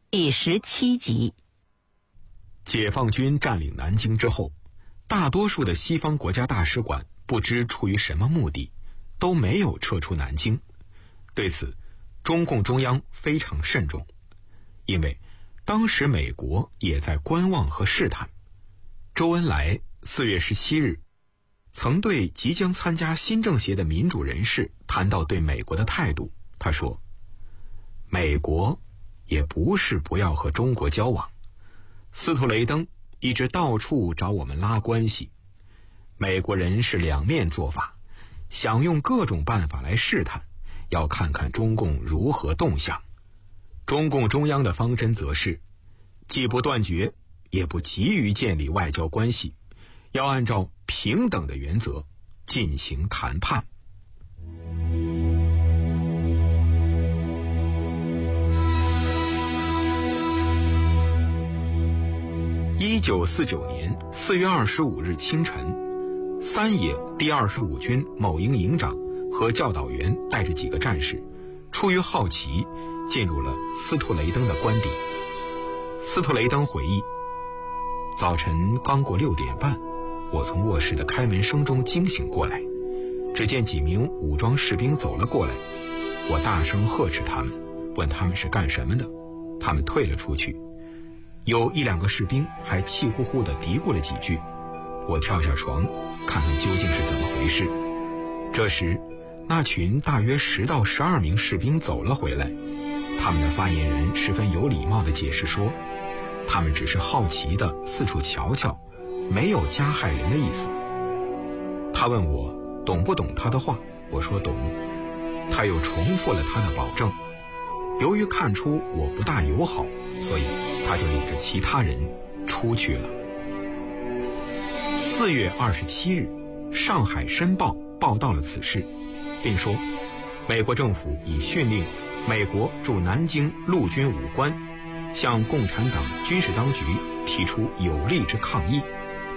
第17集。 解放军占领南京之后，大多数的西方国家大使馆不知出于什么目的，都没有撤出南京。对此，中共中央非常慎重，因为当时美国也在观望和试探。周恩来4月17日曾对即将参加新政协的民主人士谈到对美国的态度，他说：美国也不是不要和中国交往，斯图雷登一直到处找我们拉关系，美国人是两面做法，想用各种办法来试探，要看看中共如何动向。中共中央的方针则是既不断绝也不急于建立外交关系，要按照平等的原则进行谈判。1949年4月25日清晨，三野第25军某营营长和教导员带着几个战士，出于好奇进入了斯图雷登的官邸。斯图雷登回忆，早晨刚过6点半，我从卧室的开门声中惊醒过来，只见几名武装士兵走了过来，我大声呵斥他们，问他们是干什么的，他们退了出去，有1-2个士兵还气呼呼地嘀咕了几句。我跳下床看看究竟是怎么回事。这时那群大约10到12名士兵走了回来，他们的发言人十分有礼貌地解释说，他们只是好奇地四处瞧瞧，没有加害人的意思。他问我懂不懂他的话，我说懂。他又重复了他的保证。由于看出我不大友好，所以他就领着其他人出去了。4月27日，《上海申报》报道了此事，并说美国政府已训令美国驻南京陆军武官向共产党军事当局提出有力之抗议。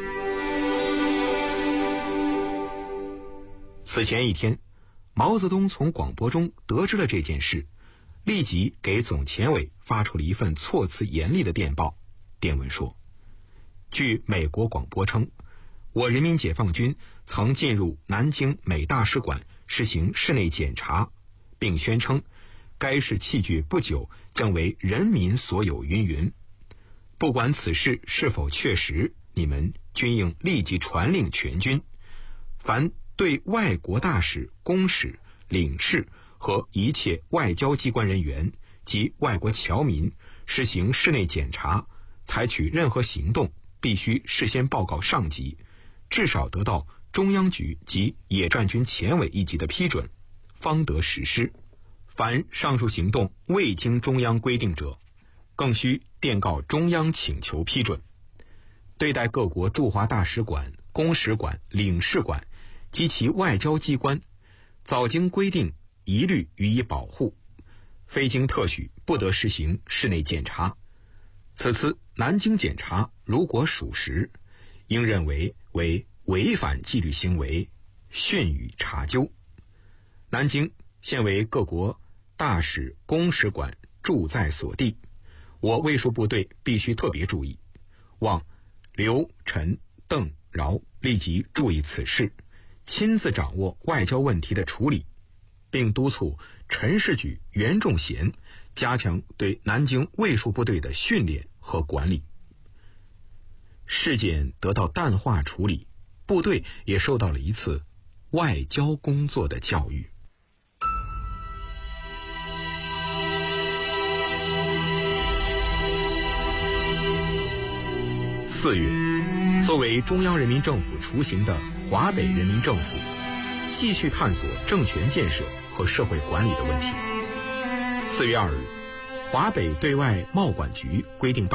此前一天，毛泽东从广播中得知了这件事，立即给总前委发出了一份措辞严厉的电报。电文说，据美国广播称，我人民解放军曾进入南京美大使馆实行室内检查，并宣称该市器具不久将为人民所有云云。不管此事是否确实，你们均应立即传令全军，凡对外国大使、公使、领事和一切外交机关人员及外国侨民实行室内检查，采取任何行动必须事先报告上级，至少得到中央局及野战军前委一级的批准，方得实施。凡上述行动未经中央规定者，更需电告中央请求批准。对待各国驻华大使馆、公使馆、领事馆及其外交机关，早经规定一律予以保护，非经特许不得实行室内检查。此次南京检查如果属实，应认为为违反纪律行为，训予查究。南京现为各国大使、公使馆驻在所地，我卫戍部队必须特别注意，望刘、陈、邓、饶立即注意此事，亲自掌握外交问题的处理，并督促陈士举、袁仲贤加强对南京卫戍部队的训练和管理。事件得到淡化处理，部队也受到了一次外交工作的教育。4月，作为中央人民政府雏形的华北人民政府继续探索政权建设和社会管理的问题。4月2日，华北对外贸管局规定